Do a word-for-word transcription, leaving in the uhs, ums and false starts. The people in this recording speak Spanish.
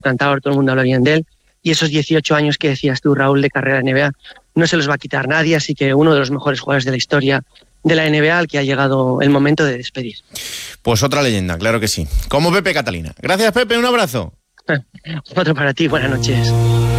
encantador, todo el mundo habla bien de él, y esos dieciocho años que decías tú, Raúl, de carrera de N B A, no se los va a quitar nadie, así que uno de los mejores jugadores de la historia de la N B A al que ha llegado el momento de despedir. Pues otra leyenda, claro que sí. Como Pepe Catalina. Gracias, Pepe, un abrazo. Otro para ti, buenas noches.